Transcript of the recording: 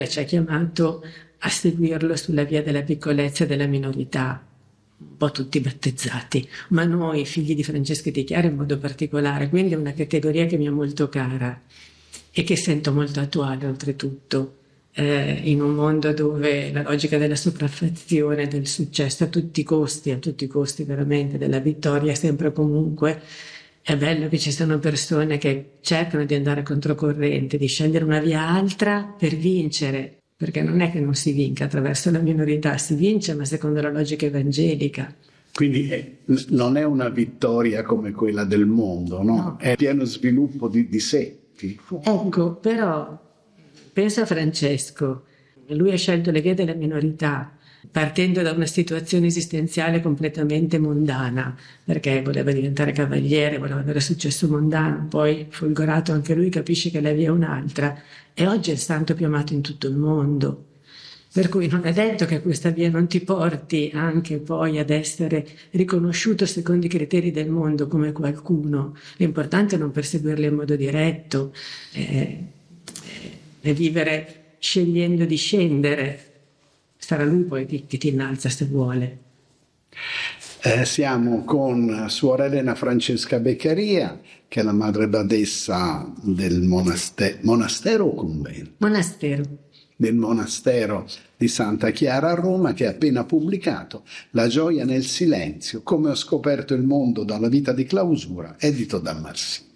ci ha chiamato a seguirlo sulla via della piccolezza e della minorità, un po' tutti battezzati, ma noi, figli di Francesco e di Chiara in modo particolare, quindi è una categoria che mi è molto cara e che sento molto attuale oltretutto, in un mondo dove la logica della sopraffazione, del successo a tutti i costi veramente, della vittoria, sempre e comunque, è bello che ci siano persone che cercano di andare controcorrente, di scegliere una via altra per vincere, perché non è che non si vinca attraverso la minorità, si vince, ma secondo la logica evangelica. Quindi non è una vittoria come quella del mondo, no? No. È pieno sviluppo di sé. Ecco, però pensa a Francesco, lui ha scelto le vie della minorità partendo da una situazione esistenziale completamente mondana, perché voleva diventare cavaliere, voleva avere successo mondano, poi folgorato anche lui capisce che la via è un'altra e oggi è il santo più amato in tutto il mondo. Per cui non è detto che questa via non ti porti anche poi ad essere riconosciuto secondo i criteri del mondo come qualcuno. L'importante è non perseguirli in modo diretto e vivere scegliendo di scendere. Sarà lui poi che ti innalza se vuole. Siamo con Suor Elena Francesca Beccaria, che è la madre badessa del monastero o convento? Monastero. Del monastero di Santa Chiara a Roma, che ha appena pubblicato La gioia nel silenzio, come ho scoperto il mondo dalla vita di clausura, edito da Marsini.